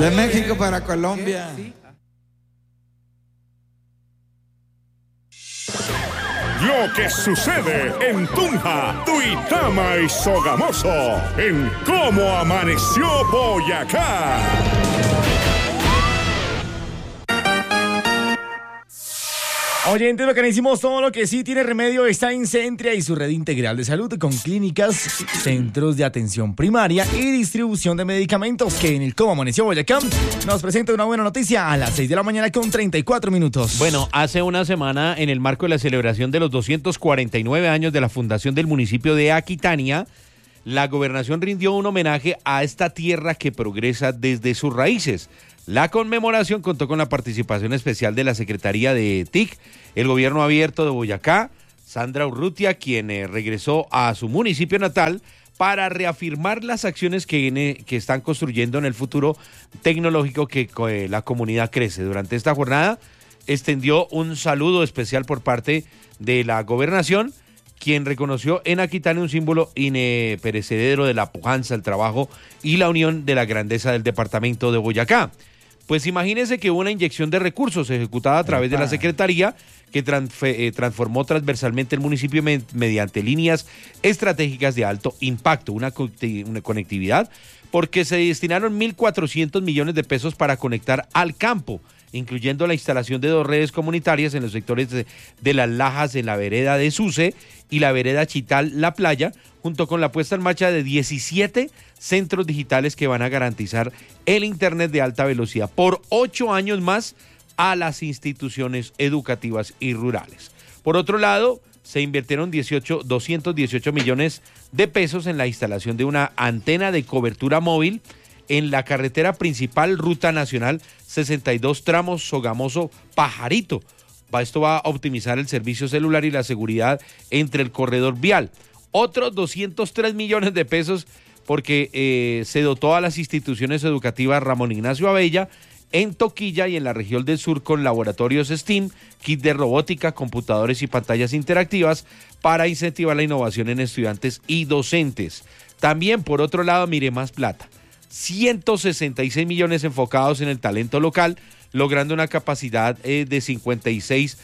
De México para Colombia. Lo que sucede en Tunja, Duitama y Sogamoso, en Cómo Amaneció Boyacá. Oyentes, lo que necesitamos, todo lo que sí tiene remedio está en Centria y su red integral de salud con clínicas, centros de atención primaria y distribución de medicamentos, que en el Cómo Amaneció Boyacá nos presenta una buena noticia a las 6 de la mañana con 34 minutos. Bueno, hace una semana, en el marco de la celebración de los 249 años de la fundación del municipio de Aquitania, la gobernación rindió un homenaje a esta tierra que progresa desde sus raíces. La conmemoración contó con la participación especial de la Secretaría de TIC, el Gobierno Abierto de Boyacá, Sandra Urrutia, quien regresó a su municipio natal para reafirmar las acciones que están construyendo en el futuro tecnológico que la comunidad crece. Durante esta jornada extendió un saludo especial por parte de la gobernación, quien reconoció en Aquitania un símbolo imperecedero de la pujanza, el trabajo y la unión de la grandeza del departamento de Boyacá. Pues imagínense que una inyección de recursos ejecutada a través de la Secretaría que transformó transversalmente el municipio mediante líneas estratégicas de alto impacto, una conectividad, porque se destinaron 1.400 millones de pesos para conectar al campo, incluyendo la instalación de 2 redes comunitarias en los sectores de Las Lajas, en la vereda de Suce y la vereda Chital La Playa, junto con la puesta en marcha de 17 centros digitales que van a garantizar el Internet de alta velocidad por 8 años más a las instituciones educativas y rurales. Por otro lado, se invirtieron 218 millones de pesos en la instalación de una antena de cobertura móvil en la carretera principal Ruta Nacional 62 tramos Sogamoso-Pajarito. Esto va a optimizar el servicio celular y la seguridad entre el corredor vial. Otros 203 millones de pesos porque se dotó a las instituciones educativas Ramón Ignacio Abella en Toquilla y en la región del sur con laboratorios STEAM, kit de robótica, computadores y pantallas interactivas para incentivar la innovación en estudiantes y docentes. También, por otro lado, mire más plata. 166 millones enfocados en el talento local, logrando una capacidad de 56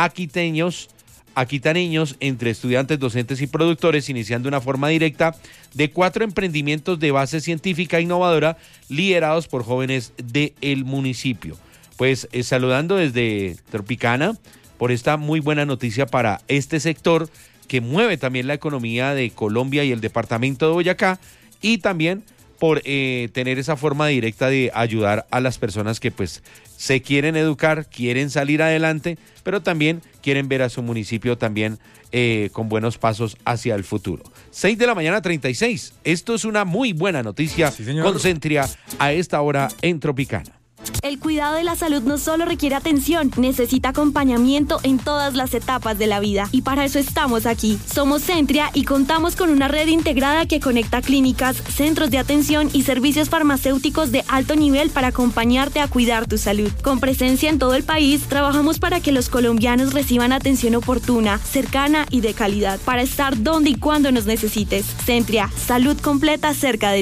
aquitaneños entre estudiantes, docentes y productores, iniciando una forma directa de 4 emprendimientos de base científica innovadora liderados por jóvenes del municipio. Pues saludando desde Tropicana por esta muy buena noticia para este sector que mueve también la economía de Colombia y el departamento de Boyacá, y también por tener esa forma directa de ayudar a las personas que pues se quieren educar, quieren salir adelante, pero también quieren ver a su municipio también con buenos pasos hacia el futuro. 6 de la mañana 36. Esto es una muy buena noticia, sí, con Centria a esta hora en Tropicana. El cuidado de la salud no solo requiere atención, necesita acompañamiento en todas las etapas de la vida. Y para eso estamos aquí. Somos Centria y contamos con una red integrada que conecta clínicas, centros de atención y servicios farmacéuticos de alto nivel para acompañarte a cuidar tu salud. Con presencia en todo el país, trabajamos para que los colombianos reciban atención oportuna, cercana y de calidad, para estar donde y cuando nos necesites. Centria, salud completa cerca de ti.